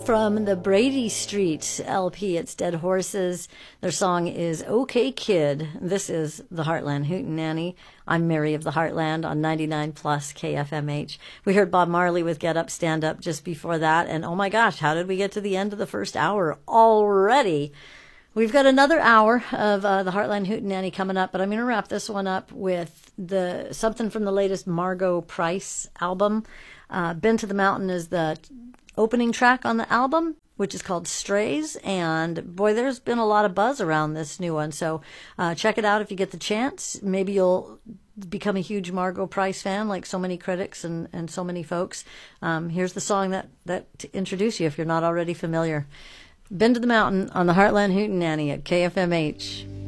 From the Brady Street LP, it's Dead Horses. Their song is OK Kid. This is the Heartland Hootenanny. I'm Mary of the Heartland on 99 plus KFMH. We heard Bob Marley with Get Up, Stand Up just before that. And oh my gosh, how did we get to the end of the first hour already? We've got another hour of the Heartland Hootenanny coming up, but I'm going to wrap this one up with something from the latest Margo Price album. Been to the Mountain is the opening track on the album, which is called Strays, and boy, there's been a lot of buzz around this new one, so check it out if you get the chance. Maybe you'll become a huge Margo Price fan like so many critics and so many folks. Here's the song that to introduce you if you're not already familiar. Been to the Mountain on the Heartland Hootenanny at KFMH.